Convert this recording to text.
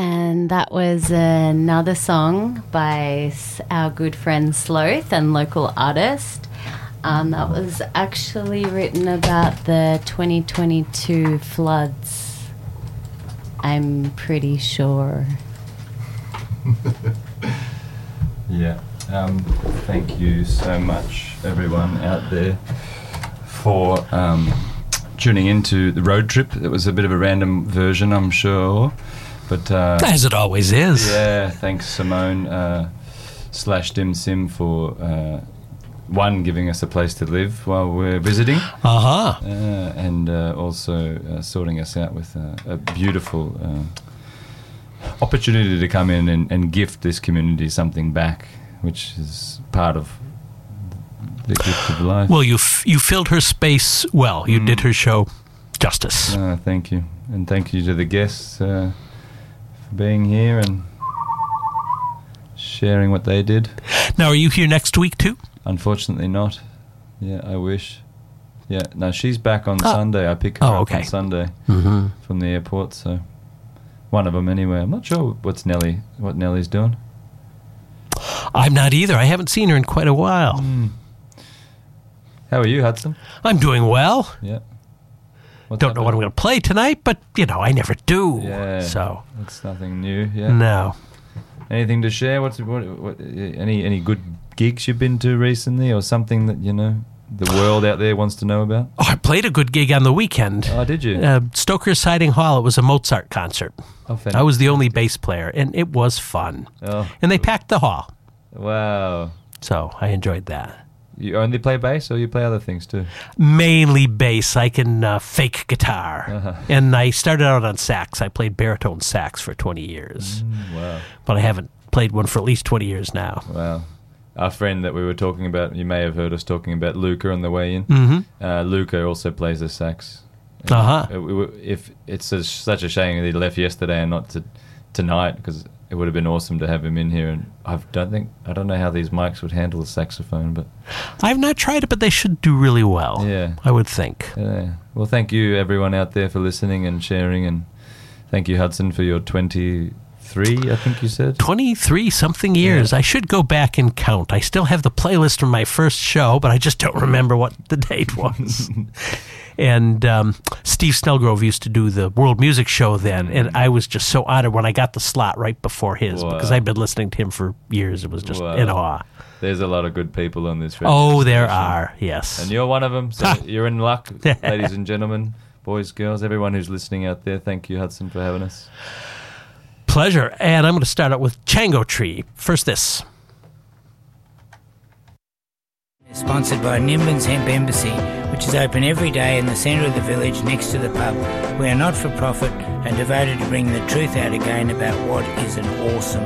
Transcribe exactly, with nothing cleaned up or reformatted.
And that was another song by s- our good friend Sloth and local artist. Um, that was actually written about the twenty twenty-two floods, I'm pretty sure. Yeah. Um, thank you so much, everyone out there, for um, tuning into the road trip. It was a bit of a random version, I'm sure. But uh, as it always is. Yeah, thanks Simone uh, slash Dim Sim for uh, one, giving us a place to live while we're visiting, uh-huh. uh, and uh, also uh, sorting us out with uh, a beautiful uh, opportunity to come in and, and gift this community something back, which is part of the gift of life. Well, you f- you filled her space well. You mm. did her show justice. Uh, thank you, and thank you to the guests. Uh, being here and sharing what they did. Now, are you here next week too? Unfortunately not. Yeah, I wish. Yeah, no, she's back on oh. Sunday. I pick her oh, up okay. on Sunday mm-hmm. from the airport, so one of them anyway. I'm not sure what's Nelly, what Nelly's doing. I'm not either. I haven't seen her in quite a while. Mm. How are you, Hudson? I'm doing well. Yeah. What's Don't happening? know what I'm going to play tonight, but, you know, I never do. Yeah, so it's nothing new, yeah. No. Anything to share? What's what, what, any any good gigs you've been to recently, or something that, you know, the world out there wants to know about? Oh, I played a good gig on the weekend. Oh, did you? Uh, Stoker's Siding Hall. It was a Mozart concert. Oh, fantastic. I was the only bass player, and it was fun. Oh. And they packed the hall. Wow. So I enjoyed that. You only play bass, or you play other things too? Mainly bass. I can uh, fake guitar. Uh-huh. And I started out on sax. I played baritone sax for twenty years. Mm, wow. But I haven't played one for at least twenty years now. Wow. Our friend that we were talking about, you may have heard us talking about Luca on the way in. Mm-hmm. Uh, Luca also plays the sax. Uh-huh. Uh, if it's a, such a shame that he left yesterday and not to, tonight, because it would have been awesome to have him in here. And I don't think I don't know how these mics would handle the saxophone, but I've not tried it, but they should do really well. Yeah, I would think. Yeah. Well, thank you everyone out there for listening and sharing, and thank you, Hudson, for your twenty-three. I think you said twenty-three something years. Yeah. I should go back and count. I still have the playlist from my first show, but I just don't remember what the date was. And um, Steve Snellgrove used to do the World Music Show then, and I was just so honored when I got the slot right before his, wow. because I'd been listening to him for years. It was just wow. in awe. There's a lot of good people on this. Oh, there are, yes. And you're one of them, so you're in luck, ladies and gentlemen, boys, girls, everyone who's listening out there. Thank you, Hudson, for having us. Pleasure. And I'm going to start out with Chango Tree. First this. Sponsored by Nimbin's Hemp Embassy, which is open every day in the centre of the village next to the pub. We are not for profit and devoted to bringing the truth out again about what is an awesome